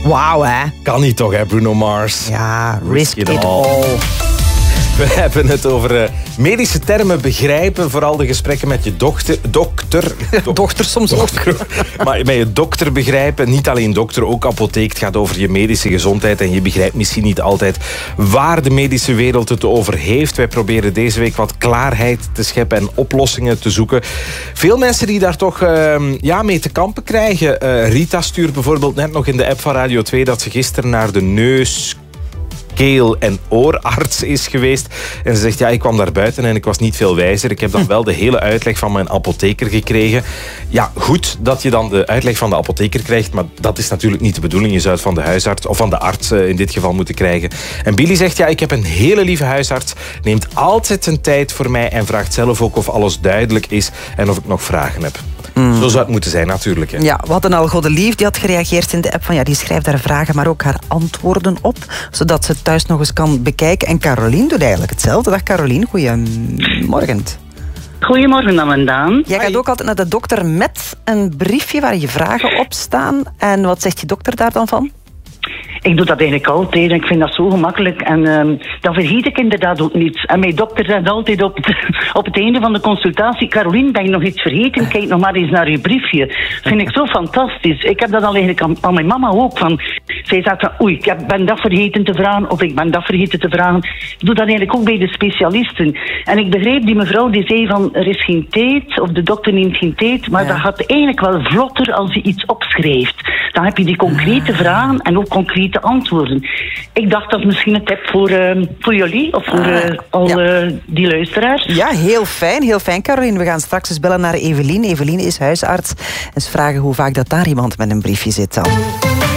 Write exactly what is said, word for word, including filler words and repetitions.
Wauw, hè? Kan niet toch, hè, Bruno Mars? Ja, risk, risk it, it all. all. We hebben het over uh, medische termen begrijpen. Vooral de gesprekken met je dochter. Dokter. Do dochter soms dochter. ook. Maar met je dokter begrijpen. Niet alleen dokter, ook apotheek. Het gaat over je medische gezondheid. En je begrijpt misschien niet altijd waar de medische wereld het over heeft. Wij proberen deze week wat klaarheid te scheppen en oplossingen te zoeken. Veel mensen die daar toch uh, ja, mee te kampen krijgen. Uh, Rita stuurt bijvoorbeeld net nog in de app van Radio twee dat ze gisteren naar de neus... keel- en oorarts is geweest. En ze zegt, ja, ik kwam daar buiten en ik was niet veel wijzer. Ik heb dan wel de hele uitleg van mijn apotheker gekregen. Ja, goed dat je dan de uitleg van de apotheker krijgt, maar dat is natuurlijk niet de bedoeling. Je zou het van de huisarts, of van de arts in dit geval moeten krijgen. En Billy zegt, ja, ik heb een hele lieve huisarts, neemt altijd zijn tijd voor mij en vraagt zelf ook of alles duidelijk is en of ik nog vragen heb. Mm. Zo zou het moeten zijn, natuurlijk. Hè. Ja, we hadden al Godelief, die had gereageerd in de app van ja, die schrijft haar vragen, maar ook haar antwoorden op, zodat ze het thuis nog eens kan bekijken. En Caroline doet eigenlijk hetzelfde. Dag Caroline, goeiemorgen. Goedemorgen, dan en Daan. Jij gaat ook altijd naar de dokter met een briefje waar je vragen op staan. En wat zegt je dokter daar dan van? Ik doe dat eigenlijk altijd en ik vind dat zo gemakkelijk. En um, dan vergeet ik inderdaad ook niets. En mijn dokter zegt altijd op het, op het einde van de consultatie: Caroline, ben je nog iets vergeten? Kijk nog maar eens naar je briefje. Vind ik zo fantastisch. Ik heb dat al eigenlijk aan, aan mijn mama ook. Van, zij zegt van, oei, ik heb, ben dat vergeten te vragen of ik ben dat vergeten te vragen. Ik doe dat eigenlijk ook bij de specialisten. En ik begreep die mevrouw die zei van, er is geen tijd of de dokter neemt geen tijd. Maar ja. Dat gaat eigenlijk wel vlotter als je iets opschrijft. Dan heb je die concrete vragen en ook concrete antwoorden. Ik dacht dat misschien een tip voor, uh, voor jullie of voor uh, al ja. uh, die luisteraars. Ja, heel fijn, heel fijn, Caroline. We gaan straks eens bellen naar Evelien. Evelien is huisarts. En ze vragen hoe vaak dat daar iemand met een briefje zit dan.